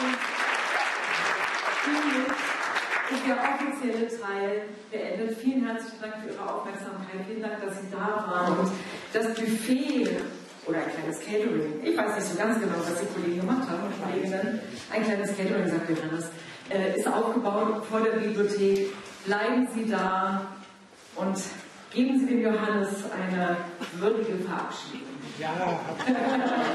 Hiermit ist der offizielle Teil beendet. Vielen herzlichen Dank für Ihre Aufmerksamkeit. Vielen Dank, dass Sie da waren. Und das Buffet oder ein kleines Catering, ich weiß nicht so ganz genau, was die Kollegen gemacht haben, Kolleginnen, ein kleines Catering, sagt Johannes, ist aufgebaut vor der Bibliothek. Bleiben Sie da und geben Sie dem Johannes eine würdige Verabschiedung. Ja.